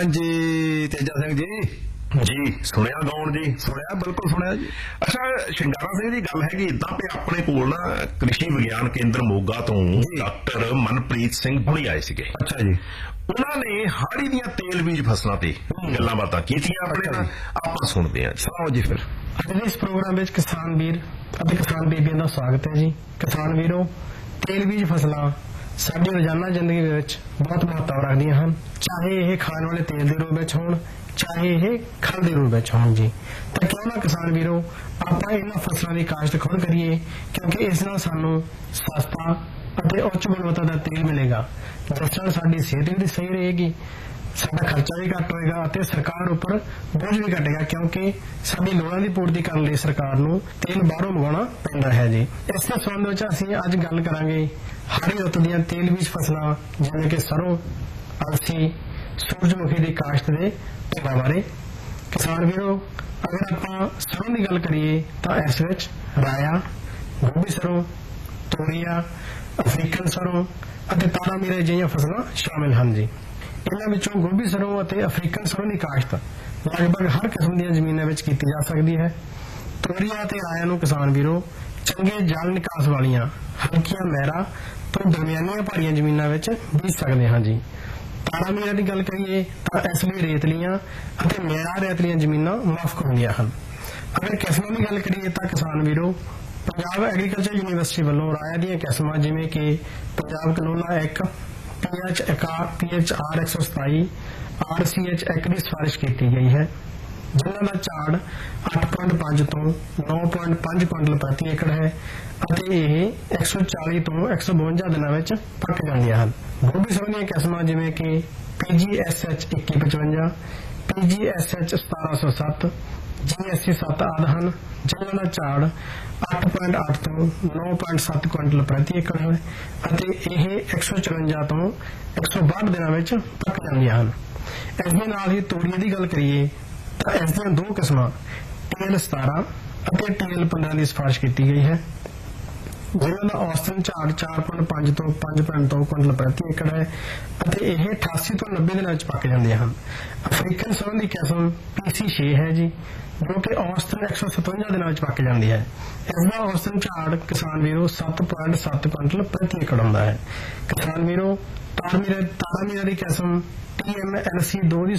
ਹਾਂਜੀ ਤੇਜਾ ਸਿੰਘ ਜੀ ਸੁਣਿਆ ਗਾਉਣ ਜੀ? ਸੁਣਿਆ, ਬਿਲਕੁਲ ਸੁਣਿਆ ਜੀ। ਅੱਛਾ, ਸ਼ਿੰਗਾਰਾ ਸਿੰਘ ਦੀ ਗੱਲ ਹੈਗੀ ਇਦਾਂ ਵੀ ਆਪਣੇ ਕੋਲ ਨਾ ਕ੍ਰਿਸ਼ੀ ਵਿਗਿਆਨ ਕੇਂਦਰ ਮੋਗਾ ਤੋਂ ਡਾਕਟਰ ਮਨਪ੍ਰੀਤ ਸਿੰਘ ਹੁਣੀ ਆਏ ਸੀਗੇ। ਅੱਛਾ ਜੀ। ਉਹਨਾਂ ਨੇ ਹਾੜੀ ਦੀਆਂ ਤੇਲ ਬੀਜ ਫਸਲਾਂ ਤੇ ਗੱਲਾਂ ਬਾਤਾਂ ਕੀਤੀਆਂ ਆਪਣੇ ਨਾਲ, ਆਪਾਂ ਸੁਣਦੇ ਹਾਂ। ਸੁਣਾਓ ਜੀ ਫਿਰ। ਅੱਜ ਦੇ ਇਸ ਪ੍ਰੋਗਰਾਮ ਵਿੱਚ ਕਿਸਾਨ ਵੀਰ ਅਤੇ ਕਿਸਾਨ ਬੀਬੀਆਂ ਦਾ ਸਵਾਗਤ ਹੈ ਜੀ। ਕਿਸਾਨ ਵੀਰੋ, ਤੇਲ ਬੀਜ ਫਸਲਾਂ ਸਾਡੀ ਰੋਜ਼ਾਨਾ ਜ਼ਿੰਦਗੀ ਵਿੱਚ ਬਹੁਤ ਮਹੱਤਵ ਰੱਖਦੀਆਂ ਹਨ, ਚਾਹੇ ਇਹ ਖਾਣ ਵਾਲੇ ਤੇਲ ਦੇ ਰੂਪ ਵਿੱਚ ਹੋਣ, ਚਾਹੇ ਇਹ ਖਲ ਦੇ ਰੂਪ ਵਿੱਚ ਹੋਣ ਜੀ। ਤਾਂ ਕਿਉਂ ਨਾ ਕਿਸਾਨ ਵੀਰੋ ਆਪਾਂ ਇਹਨਾਂ ਫਸਲਾਂ ਦੀ ਕਾਸ਼ਤ ਖੁਦ ਕਰੀਏ, ਕਿਉਂਕਿ ਇਸ ਨਾਲ ਸਾਨੂੰ ਸਸਤਾ ਅਤੇ ਉੱਚ ਗੁਣਵੱਤਾ ਦਾ ਤੇਲ ਮਿਲੇਗਾ, ਜਿਸ ਨਾਲ ਸਾਡੀ ਸਿਹਤ ਵੀ ਸਹੀ ਰਹੇਗੀ, ਸਾਡਾ ਖਰਚਾ ਵੀ ਘੱਟ ਹੋਏਗਾ ਅਤੇ ਸਰਕਾਰ ਉੱਪਰ ਬੋਝ ਵੀ ਘਟੇਗਾ, ਕਿਉਂਕਿ ਸਾਡੀ ਲੋੜਾਂ ਦੀ ਪੂਰਤੀ ਕਰਨ ਲਈ ਸਰਕਾਰ ਨੂੰ ਤੇਲ ਬਾਹਰੋਂ ਮੰਗਵਾਉਣਾ ਪੈਂਦਾ ਹੈ ਜੀ। ਇਸ ਦੇ ਸੰਬੰਧ ਵਿੱਚ ਅਸੀਂ ਅੱਜ ਗੱਲ ਕਰਾਂਗੇ ਹਾੜੀ ਰੁੱਤ ਦੀਆਂ ਤੇਲ ਬੀਜ ਫਸਲਾਂ ਜਿਵੇਂ ਕਿ ਸਰੋਂ, ਅਲਸੀ, ਸੂਰਜਮੁਖੀ ਦੀ ਕਾਸ਼ਤ ਦੇ ਢੰਗਾਂ ਬਾਰੇ। ਕਿਸਾਨ ਵੀਰੋ, ਅਗਰ ਆਪਾਂ ਸਰੋਂ ਦੀ ਗੱਲ ਕਰੀਏ ਤਾਂ ਇਸ ਵਿੱਚ ਰਾਇਆ, ਗੋਭੀ ਸਰੋਂ, ਤੋਰੀਆ, ਅਫਰੀਕਨ ਸਰੋਂ ਅਤੇ ਤਾਰਾ ਮੀਰਾ ਜਿਹੀਆਂ ਫਸਲਾਂ ਸ਼ਾਮਿਲ ਹਨ ਜੀ। ਇਹਨਾਂ ਵਿੱਚੋਂ ਗੋਭੀ ਸਰੋਂ ਅਤੇ ਅਫਰੀਕਨ ਸਰੋਂ ਦੀ ਕਾਸ਼ਤ ਲਗਭਗ ਹਰ ਕਿਸਮ ਦੀਆਂ ਜ਼ਮੀਨਾਂ ਵਿੱਚ ਕੀਤੀ ਜਾ ਸਕਦੀ ਹੈ। ਤੋਰੀਆ ਅਤੇ ਰਾਇਆ ਨੂੰ ਕਿਸਾਨ ਵੀਰੋ ਚੰਗੇ ਜਲ ਨਿਕਾਸ ਵਾਲੀਆਂ ਹਲਕੀਆਂ ਮਹਿਰਾਂ ਤੋਂ ਦਰਮਿਆਨੀਆਂ ਭਾਰੀਆਂ ਜ਼ਮੀਨਾਂ ਵਿੱਚ ਬੀਜ ਸਕਦੇ ਹਾਂ ਜੀ। ਤਾਰਾ ਮੀਰਾ ਦੀ ਗੱਲ ਕਰੀਏ ਤਾਂ ਇਸ ਲਈ ਰੇਤਲੀਆਂ ਅਤੇ ਮਿਆਰ ਰੇਤਲੀਆਂ ਜ਼ਮੀਨਾਂ ਮੁਆਫਕ ਹੁੰਦੀਆਂ ਹਨ। ਅਗਰ ਕਿਸਮਾਂ ਦੀ ਗੱਲ ਕਰੀਏ ਤਾਂ ਕਿਸਾਨ ਵੀਰੋ ਪੰਜਾਬ ਐਗਰੀਕਲਚਰ ਯੂਨੀਵਰਸਿਟੀ ਵੱਲੋਂ ਰਾਇਆ ਦੀਆਂ ਕਿਸਮਾਂ ਜਿਵੇਂ ਕਿ ਪੰਜਾਬ ਕਨੋਲਾ 1, PHR 127, RCH 1 ਦੀ ਸਿਫਾਰਿਸ਼ ਕੀਤੀ ਗਈ ਹੈ, ਜਿਨ੍ਹਾਂ ਦਾ ਝਾੜ 8.5 ਤੋਂ 9.5 ਕੁਇੰਟਲ ਪ੍ਰਤੀ ਏਕੜ ਹੈ ਅਤੇ ਇਹ 140 ਤੋਂ 152 ਦਿਨਾਂ ਵਿੱਚ ਪੱਕ ਜਾਂਦੀਆਂ ਹਨ। ਗੋਭੀ ਸਰੋਂ ਦੀਆਂ ਕਿਸਮਾਂ ਜਿਵੇਂ ਕਿ PGSH 2155, PGSH 1707, GSC 7 ਆਦਿ ਹਨ, ਜਿਨ੍ਹਾਂ ਦਾ ਝਾੜ 8.8 ਤੋਂ 9.7 ਕੁਇੰਟਲ ਪ੍ਰਤੀ ਏਕੜ ਹੈ ਅਤੇ ਇਹ 154 ਤੋਂ 162 ਦਿਨਾਂ ਵਿੱਚ ਪੱਕ ਜਾਂਦੀਆਂ ਹਨ। ਇਸ ਦੇ ਨਾਲ ਹੀ ਤੋਰੀਏ ਦੀ ਗੱਲ ਕਰੀਏ ਤਾਂ ਇਸ ਦੀਆਂ ਦੋ ਕਿਸਮਾਂ TL 17 ਅਤੇ TL 15 ਦੀ ਸਿਫਾਰਿਸ਼ ਕੀਤੀ ਗਈ ਹੈ, ਜਿਨ੍ਹਾਂ ਦਾ ਔਸਤਨ ਝਾੜ 4.5 ਤੋਂ 5.2 ਕੁਇੰਟਲ ਪ੍ਰਤੀ ਏਕੜ ਹੈ ਅਤੇ ਇਹ 88 ਤੋਂ 90 ਦਿਨਾਂ ਵਿੱਚ ਪੱਕ ਜਾਂਦੇ ਹਨ। ਅਫਰੀਕਨ ਸਰੋਂ ਦੀ ਕਿਸਮ PC6 ਹੈ ਜੀ, ਜੋ ਕਿ ਔਸਤਨ 157 ਦਿਨਾਂ ਵਿੱਚ ਪੱਕ ਜਾਂਦੀ ਹੈ। ਇਸ ਦਾ ਔਸਤਨ ਝਾੜ ਕਿਸਾਨ ਵੀਰੋ 7.7 ਕੁਇੰਟਲ ਪ੍ਰਤੀ ਏਕੜ ਹੁੰਦਾ ਹੈ। ਕਿਸਾਨ ਵੀਰੋ, ਤਾਰਾ ਮੀਰਾ ਦੀ ਕਿਸਮ TMLC 2 ਦੀ